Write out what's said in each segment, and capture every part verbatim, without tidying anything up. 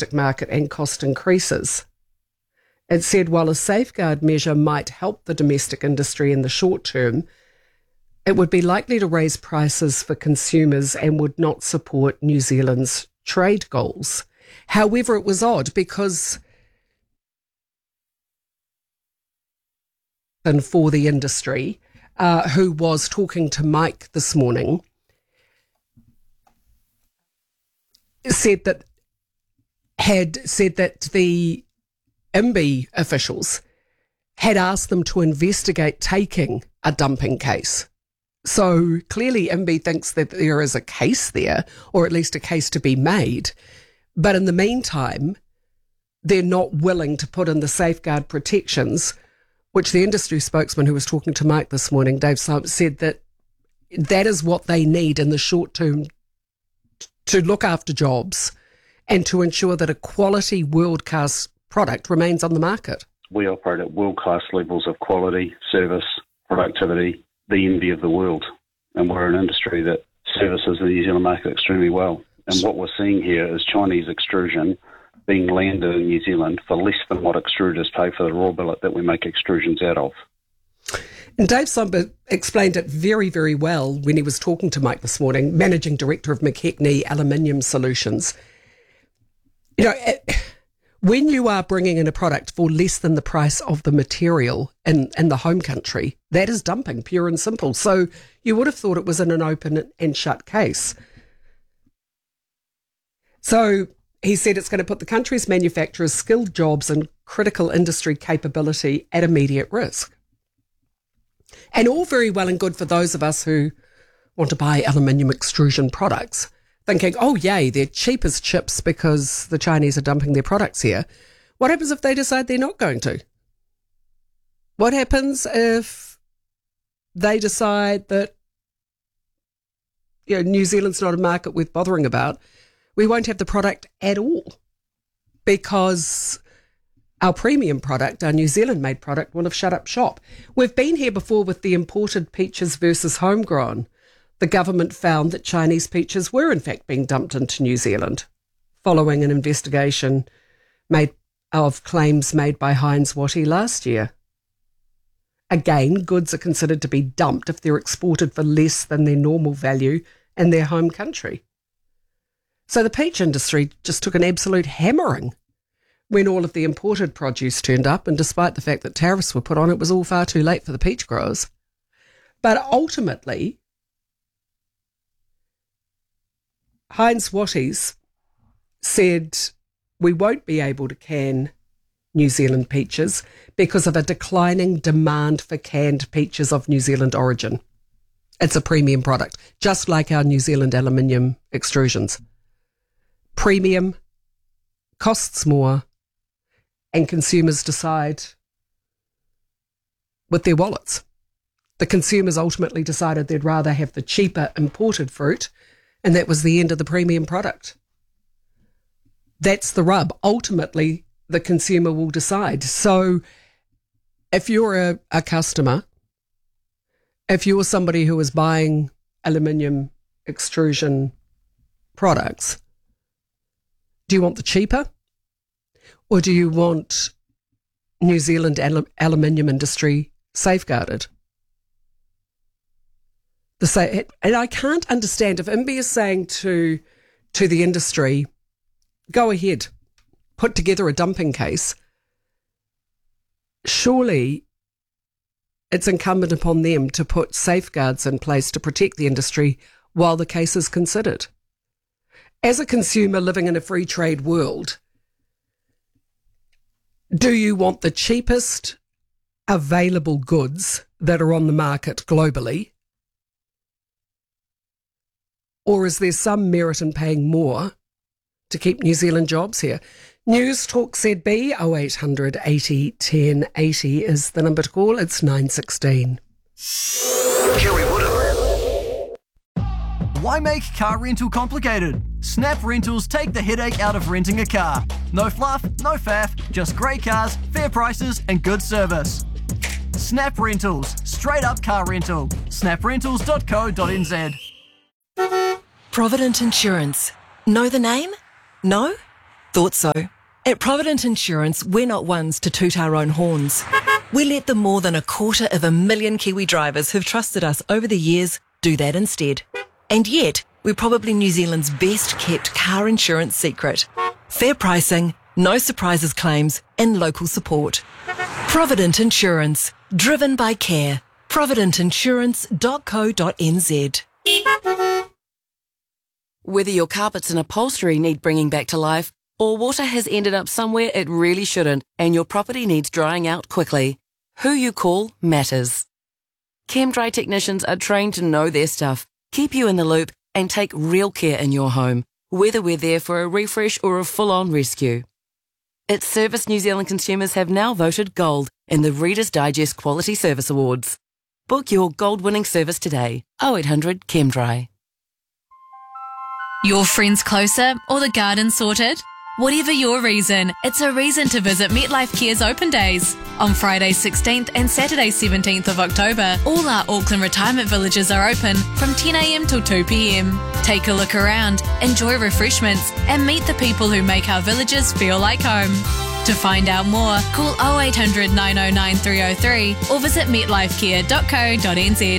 domestic market and cost increases. It said while a safeguard measure might help the domestic industry in the short term, it would be likely to raise prices for consumers and would not support New Zealand's trade goals. However, it was odd because and for the industry, uh, who was talking to Mike this morning, said that had said that the I M B I officials had asked them to investigate taking a dumping case. So clearly I M B I thinks that there is a case there, or at least a case to be made. But in the meantime, they're not willing to put in the safeguard protections, which the industry spokesman who was talking to Mike this morning, Dave Simon, said that that is what they need in the short term to look after jobs and to ensure that a quality world-class product remains on the market. We operate at world-class levels of quality, service, productivity, the envy of the world. And we're an industry that services the New Zealand market extremely well. And what we're seeing here is Chinese extrusion being landed in New Zealand for less than what extruders pay for the raw billet that we make extrusions out of. And Dave Somber explained it very, very well when he was talking to Mike this morning, Managing Director of McKechnie Aluminium Solutions. You know, when you are bringing in a product for less than the price of the material in, in the home country, that is dumping, pure and simple. So you would have thought it was in an open and shut case. So he said it's going to put the country's manufacturers' skilled jobs and critical industry capability at immediate risk. And all very well and good for those of us who want to buy aluminium extrusion products, thinking, oh, yay, they're cheap as chips because the Chinese are dumping their products here. What happens if they decide they're not going to? What happens if they decide that, you know, New Zealand's not a market worth bothering about? We won't have the product at all because our premium product, our New Zealand-made product, will have shut up shop. We've been here before with the imported peaches versus homegrown. The government found that Chinese peaches were in fact being dumped into New Zealand following an investigation made of claims made by Heinz Wattie's last year. Again, goods are considered to be dumped if they're exported for less than their normal value in their home country. So the peach industry just took an absolute hammering when all of the imported produce turned up, and despite the fact that tariffs were put on, it was all far too late for the peach growers. But ultimately, Heinz Wattie's said we won't be able to can New Zealand peaches because of a declining demand for canned peaches of New Zealand origin. It's a premium product, just like our New Zealand aluminium extrusions. Premium, costs more, and consumers decide with their wallets. The consumers ultimately decided they'd rather have the cheaper imported fruit, and that was the end of the premium product. That's the rub. Ultimately, the consumer will decide. So if you're a, a customer, if you're somebody who is buying aluminium extrusion products, do you want the cheaper, or do you want New Zealand al- aluminium industry safeguarded? The sa- and I can't understand if I M B I is saying to to the industry, go ahead, put together a dumping case. Surely it's incumbent upon them to put safeguards in place to protect the industry while the case is considered. As a consumer living in a free trade world, do you want the cheapest available goods that are on the market globally? Or is there some merit in paying more to keep New Zealand jobs here? News Talk Z B, oh eight hundred eighty ten eighty is the number to call. It's nine sixteen. Kerry Woodham. Why make car rental complicated? Snap Rentals take the headache out of renting a car. No fluff, no faff, just great cars, fair prices and good service. Snap Rentals, straight up car rental. snap rentals dot co dot n z. Provident Insurance. Know the name? No? Thought so. At Provident Insurance, we're not ones to toot our own horns. We let the more than a quarter of a million Kiwi drivers who've trusted us over the years do that instead. And yet, we're probably New Zealand's best kept car insurance secret. Fair pricing, no surprises claims, and local support. Provident Insurance, driven by care. provident insurance dot co dot n z. Whether your carpets and upholstery need bringing back to life, or water has ended up somewhere it really shouldn't and your property needs drying out quickly, who you call matters. ChemDry technicians are trained to know their stuff, keep you in the loop, and take real care in your home, whether we're there for a refresh or a full-on rescue. Its service New Zealand consumers have now voted gold in the Reader's Digest Quality Service Awards. Book your gold-winning service today. oh eight hundred ChemDry. Your friends closer or the garden sorted? Whatever your reason, it's a reason to visit MetLife Care's Open Days. On Friday sixteenth and Saturday seventeenth of October, all our Auckland retirement villages are open from ten a m till two p m. Take a look around, enjoy refreshments, and meet the people who make our villages feel like home. To find out more, call oh eight hundred nine oh nine three oh three or visit metlife care dot co dot n z.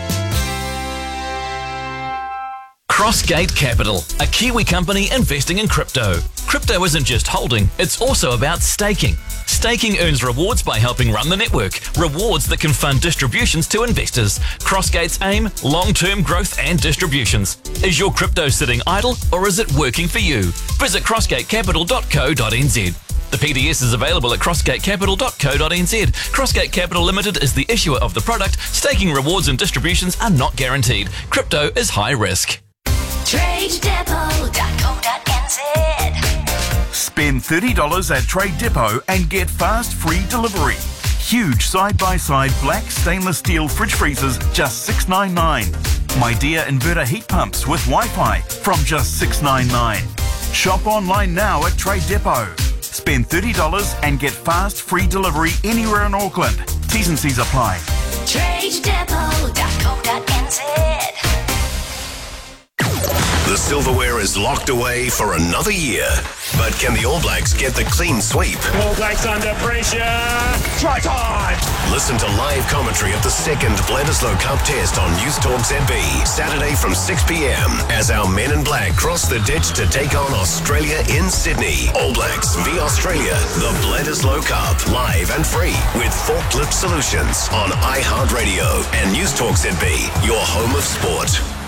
Crossgate Capital, a Kiwi company investing in crypto. Crypto isn't just holding, it's also about staking. Staking earns rewards by helping run the network, rewards that can fund distributions to investors. Crossgate's aim, long-term growth and distributions. Is your crypto sitting idle or is it working for you? Visit crossgate capital dot co dot n z. The P D S is available at crossgate capital dot co dot n z. Crossgate Capital Limited is the issuer of the product. Staking rewards and distributions are not guaranteed. Crypto is high risk. trade depot dot co dot n z. Spend thirty dollars at Trade Depot and get fast free delivery. Huge side-by-side black stainless steel fridge freezers, just six ninety-nine. My Dear inverter heat pumps with Wi-Fi from just six ninety-nine. Shop online now at Trade Depot. Spend thirty dollars and get fast free delivery anywhere in Auckland. T's and C's apply. trade depot dot co dot n z. The silverware is locked away for another year. But can the All Blacks get the clean sweep? All Blacks under pressure. Try time. Listen to live commentary of the second Bledisloe Cup test on News Talk Z B, Saturday from six p m as our men in black cross the ditch to take on Australia in Sydney. All Blacks v Australia, the Bledisloe Cup, live and free with Forklift Solutions on iHeartRadio and News Talk Z B, your home of sport.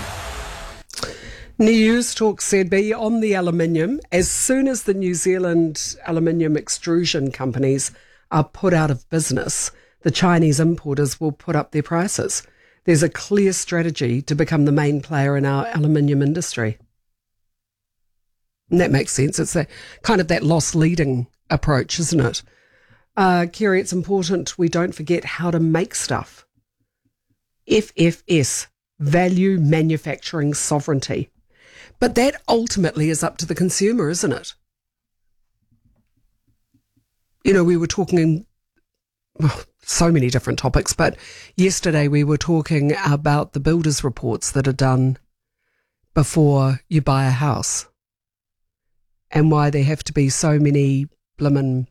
News Talk Z B on the aluminium. As soon as the New Zealand aluminium extrusion companies are put out of business, the Chinese importers will put up their prices. There's a clear strategy to become the main player in our aluminium industry. And that makes sense. It's a, kind of that loss leading approach, isn't it? Uh, Kerry, it's important we don't forget how to make stuff. F F S, Value Manufacturing Sovereignty. But that ultimately is up to the consumer, isn't it? You know, we were talking in well, so many different topics, but yesterday we were talking about the builders' reports that are done before you buy a house and why there have to be so many blimmin'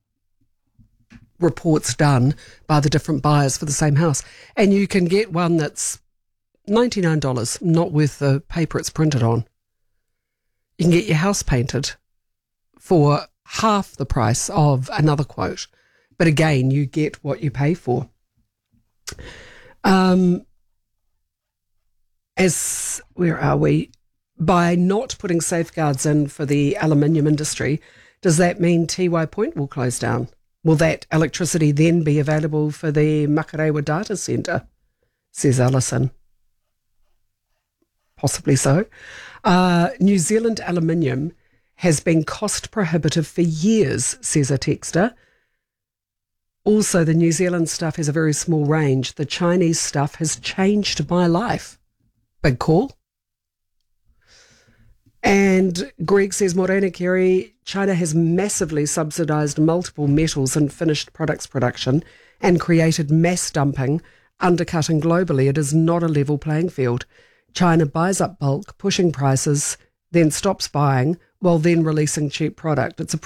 reports done by the different buyers for the same house. And you can get one that's ninety-nine dollars, not worth the paper it's printed on. You can get your house painted for half the price of another quote. But again, you get what you pay for. Um, as, where are we? By not putting safeguards in for the aluminium industry, does that mean T Y Point will close down? Will that electricity then be available for the Makarewa data centre? Says Alison. Possibly so. Uh, New Zealand aluminium has been cost prohibitive for years, says a texter. Also, the New Zealand stuff has a very small range. The Chinese stuff has changed my life. Big call. And Greg says, Morena Kerry, China has massively subsidised multiple metals and finished products production and created mass dumping, undercutting globally. It is not a level playing field. China buys up bulk, pushing prices, then stops buying while then releasing cheap product. It's a